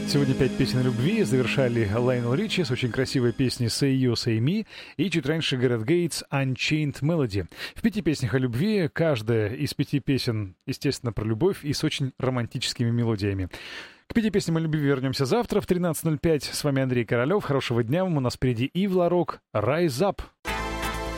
Сегодня 5 песен любви завершали Лайонел Ричи с очень красивой песней «Say You, Say Me» и чуть раньше Гарет Гейтс «Unchained Melody». В 5 песнях о любви, каждая из 5 песен, естественно, про любовь и с очень романтическими мелодиями. К 5 песням о любви вернемся завтра в 13:05. С вами Андрей Королёв. Хорошего дня вам. У нас впереди Ив Ла Рок «Rise Up».